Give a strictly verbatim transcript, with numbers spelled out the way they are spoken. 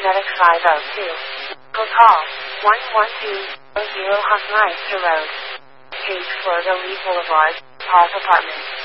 Medic five oh two. Call one one two zero zero Hunt Meister Road. Page Florida Lee Boulevard, Park Apartments.